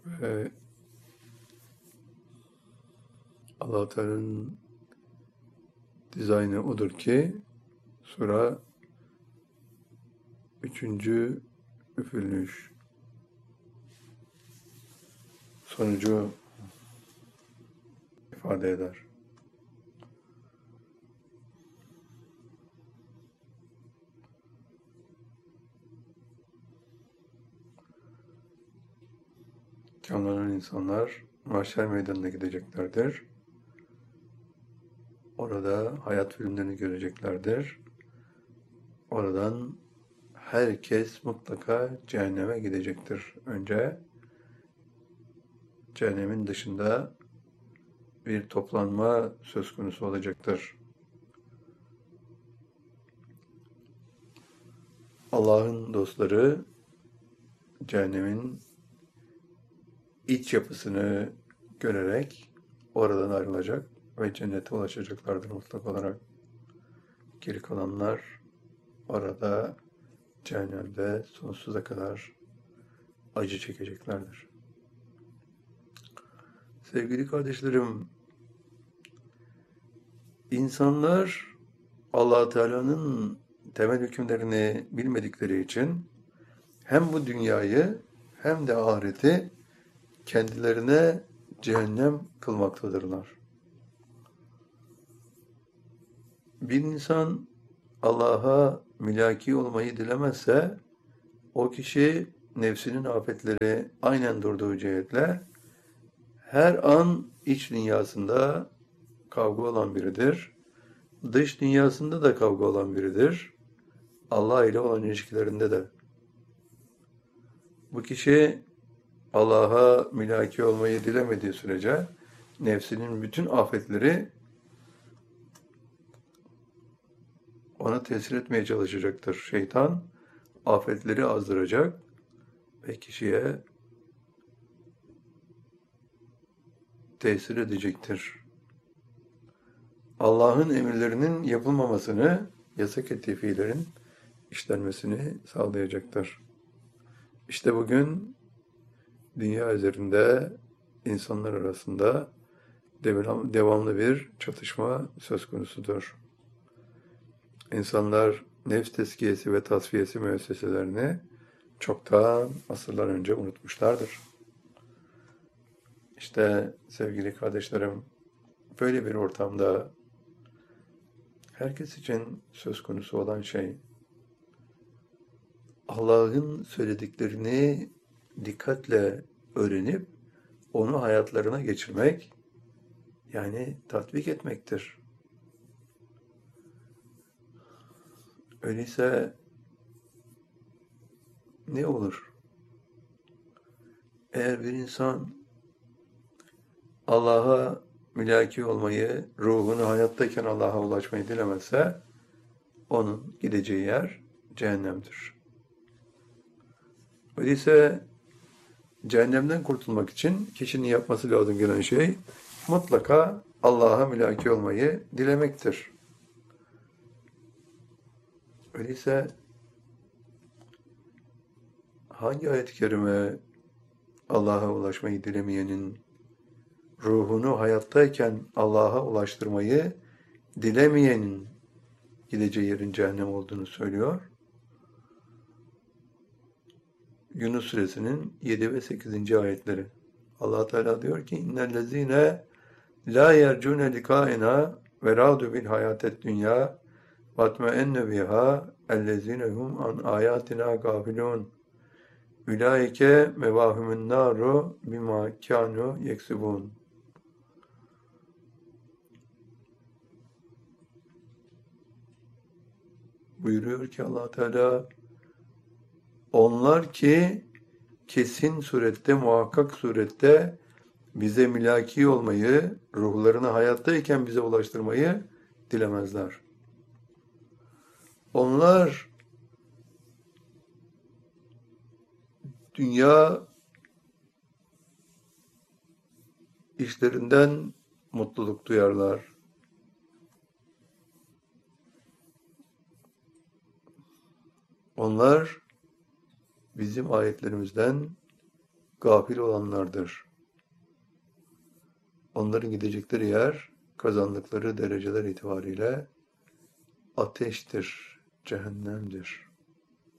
Ve Allah Teala'nın dizaynı odur ki sura üçüncü üfürülüş sonucu ifade eder. Kamlanan insanlar mahşer meydanına gideceklerdir. Orada hayat filmlerini göreceklerdir. Oradan herkes mutlaka cehenneme gidecektir. Önce cehennemin dışında bir toplanma söz konusu olacaktır. Allah'ın dostları cehennemin iç yapısını görerek oradan ayrılacak ve cennete ulaşacaklardır mutlak olarak. Geri kalanlar orada cehennemde sonsuza kadar acı çekeceklerdir. Sevgili kardeşlerim, insanlar Allah Teala'nın temel hükümlerini bilmedikleri için hem bu dünyayı hem de ahireti kendilerine cehennem kılmaktadırlar. Bir insan Allah'a mülaki olmayı dilemezse o kişi nefsinin afetleri aynen durduğu cihetle her an iç dünyasında kavga olan biridir. Dış dünyasında da kavga olan biridir. Allah ile olan ilişkilerinde de. Bu kişi Allah'a mülaki olmayı dilemediği sürece nefsinin bütün afetleri ona tesir etmeye çalışacaktır. Şeytan afetleri azdıracak ve kişiye tesir edecektir. Allah'ın emirlerinin yapılmamasını, yasak ettiği fiillerin işlenmesini sağlayacaktır. İşte bugün dünya üzerinde insanlar arasında devamlı bir çatışma söz konusudur. İnsanlar nefs tezkiyesi ve tasfiyesi müesseselerini çoktan asırlar önce unutmuşlardır. İşte sevgili kardeşlerim, böyle bir ortamda herkes için söz konusu olan şey, Allah'ın söylediklerini dikkatle öğrenip onu hayatlarına geçirmek, yani tatbik etmektir. Öyleyse ne olur? Eğer bir insan Allah'a mülaki olmayı, ruhunu hayattayken Allah'a ulaşmayı dilemezse, onun gideceği yer cehennemdir. Öyleyse cehennemden kurtulmak için kişinin yapması lazım gelen şey, mutlaka Allah'a mülaki olmayı dilemektir. Öyleyse hangi ayet-i kerime Allah'a ulaşmayı dilemeyenin ruhunu hayattayken Allah'a ulaştırmayı dilemeyenin gideceği yerin cehennem olduğunu söylüyor? Yunus suresinin 7 ve 8. ayetleri. Allah Teala diyor ki: "İnnellezîne lâ yercûne likâena ve râdu bil hayâted dünya vatme'enne biha ellezîne hum an âyâtina gâfilûn. Ulaike mevahumun nâru bimâ kânû yeksibûn." Buyuruyor ki Allah Teala, onlar ki kesin surette, muhakkak surette bize mülaki olmayı, ruhlarını hayattayken bize ulaştırmayı dilemezler. Onlar dünya işlerinden mutluluk duyarlar. Onlar bizim ayetlerimizden gafil olanlardır. Onların gidecekleri yer, kazandıkları dereceler itibariyle ateştir, cehennemdir.